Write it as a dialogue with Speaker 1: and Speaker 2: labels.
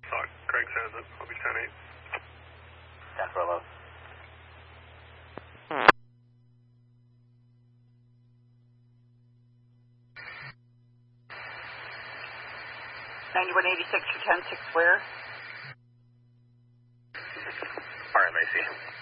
Speaker 1: Craig says it. I'll be 10-8.
Speaker 2: 10 for 11.
Speaker 3: (9186) for 10-6 where?
Speaker 2: RMAC.